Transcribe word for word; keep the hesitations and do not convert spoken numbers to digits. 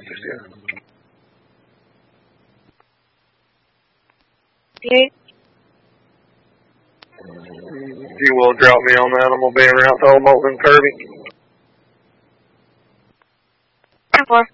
just yet. Yeah. You will drop me on that. I'm going to be around to Hoboken and Kirby. ten four.